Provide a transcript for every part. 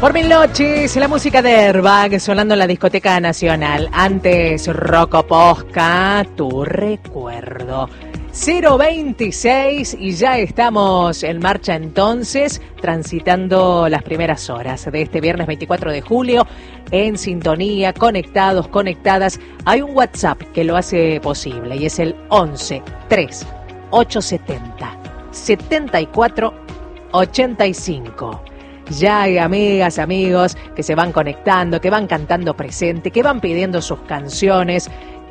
Por mil noches, la música de Airbag sonando en la Discoteca Nacional. Antes, Rocco Posca, tu recuerdo. 026 y ya estamos en marcha entonces, transitando las primeras horas de este viernes 24 de julio, en sintonía, conectados, conectadas. Hay un WhatsApp que lo hace posible y es el 11 3 870 74 85. Ya hay amigas, amigos que se van conectando, que van cantando presente, que van pidiendo sus canciones,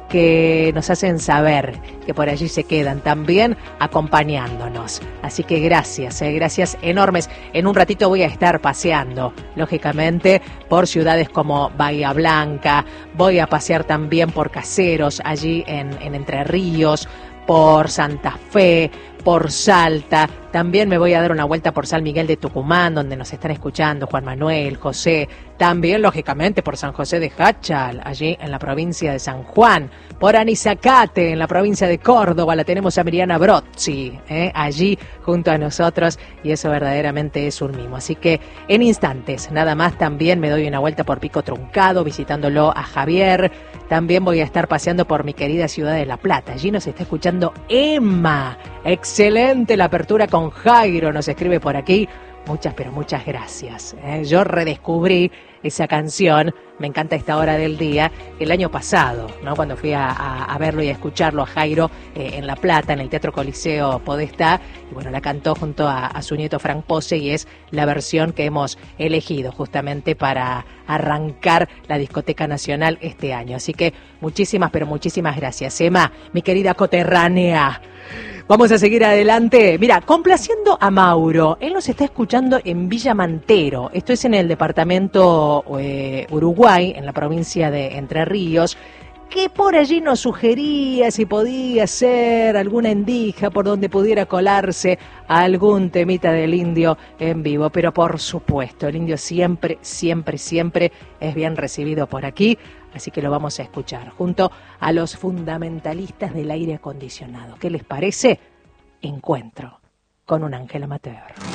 que nos hacen saber que por allí se quedan también acompañándonos. Así que gracias enormes. En un ratito voy a estar paseando, lógicamente, por ciudades como Bahía Blanca, voy a pasear también por Caseros, allí en Entre Ríos, por Santa Fe, por Salta. También me voy a dar una vuelta por San Miguel de Tucumán, donde nos están escuchando Juan Manuel, José. También, lógicamente, por San José de Hachal, allí en la provincia de San Juan. Por Anizacate, en la provincia de Córdoba, la tenemos a Miriana Brozzi, allí junto a nosotros, y eso verdaderamente es un mimo. Así que en instantes, nada más, también me doy una vuelta por Pico Truncado, visitándolo a Javier. También voy a estar paseando por mi querida ciudad de La Plata. Allí nos está escuchando Emma. Excelente la apertura con Jairo, nos escribe por aquí. Muchas, pero muchas gracias. Yo redescubrí esa canción, me encanta esta hora del día, el año pasado, ¿no? Cuando fui a verlo y a escucharlo a Jairo en La Plata, en el Teatro Coliseo Podestá, y bueno, la cantó junto a su nieto Frank Pose, y es la versión que hemos elegido justamente para arrancar la Discoteca Nacional este año. Así que muchísimas, pero muchísimas gracias, Emma, mi querida coterránea. Vamos a seguir adelante. Mira, complaciendo a Mauro. Él nos está escuchando en Villa Mantero. Esto es en el departamento Uruguay, en la provincia de Entre Ríos, que por allí nos sugería si podía ser alguna endija por donde pudiera colarse algún temita del Indio en vivo. Pero por supuesto, el Indio siempre, siempre, siempre es bien recibido por aquí. Así que lo vamos a escuchar junto a los fundamentalistas del aire acondicionado. ¿Qué les parece? Encuentro con un Ángel Amateur.